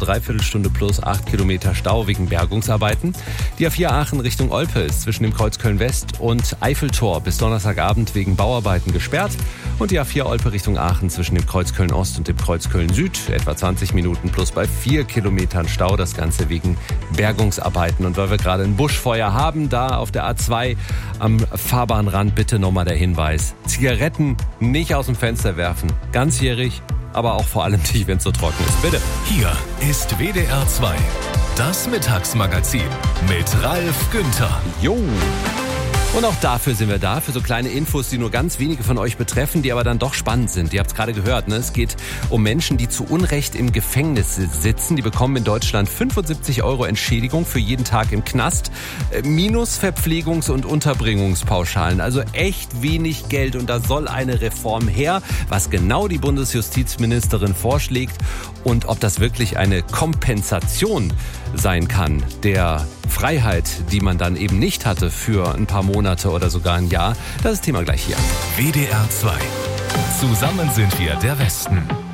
Dreiviertelstunde plus 8 Kilometer Stau wegen Bergungsarbeiten. Die A4 Aachen Richtung Olpe ist zwischen dem Kreuz Köln-West und Eiffeltor bis Donnerstagabend wegen Bauarbeiten gesperrt. Und die A4 Olpe Richtung Aachen zwischen dem Kreuz Köln-Ost und dem Kreuz Köln-Süd etwa 20 Minuten plus bei 4 Kilometern Stau. Das Ganze wegen Bergungsarbeiten. Und weil wir gerade ein Buschfeuer haben, da auf der A2 am Fahrbahnrand bitte nochmal der Hinweis. Zigaretten nicht aus dem Fenster werfen. Ganzjährig, aber auch vor allem nicht, wenn es so trocken ist. Bitte. Hier ist WDR 2, das Mittagsmagazin mit Ralf Günther. Jo. Und auch dafür sind wir da, für so kleine Infos, die nur ganz wenige von euch betreffen, die aber dann doch spannend sind. Ihr habt es gerade gehört, ne? Es geht um Menschen, die zu Unrecht im Gefängnis sitzen. Die bekommen in Deutschland 75 € Entschädigung für jeden Tag im Knast, minus Verpflegungs- und Unterbringungspauschalen. Also echt wenig Geld und da soll eine Reform her. Was genau die Bundesjustizministerin vorschlägt und ob das wirklich eine Kompensation sein kann der Freiheit, die man dann eben nicht hatte für ein paar Monate oder sogar ein Jahr. Das ist Thema gleich hier. WDR 2. Zusammen sind wir der Westen.